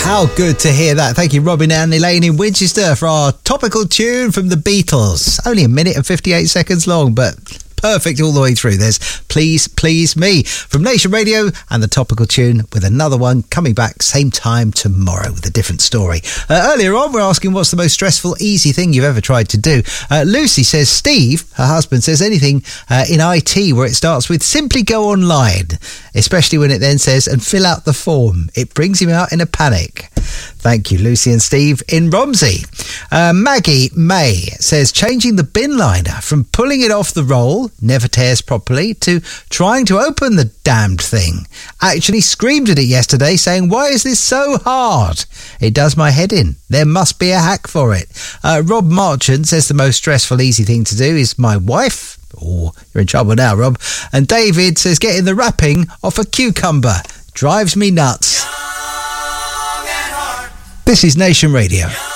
How good to hear that. Thank you, Robin and Elaine in Winchester, for our topical tune from the Beatles. Only a minute and 58 seconds long, but perfect all the way through. There's Please Please Me from Nation Radio, and the topical tune with another one coming back same time tomorrow with a different story. Earlier on, we're asking what's the most stressful, easy thing you've ever tried to do. Lucy says Steve, her husband, says anything in IT where it starts with simply go online, especially when it then says and fill out the form. It brings him out in a panic. Thank you, Lucy and Steve in Romsey. Maggie May says changing the bin liner from pulling it off the roll, never tears properly, to trying to open the damned thing. Actually screamed at it yesterday saying, why is this so hard? It does my head in. There must be a hack for it. Rob Marchant says the most stressful, easy thing to do is my wife. Oh, you're in trouble now, Rob. And David says getting the wrapping off a cucumber. Drives me nuts. This is Nation Radio.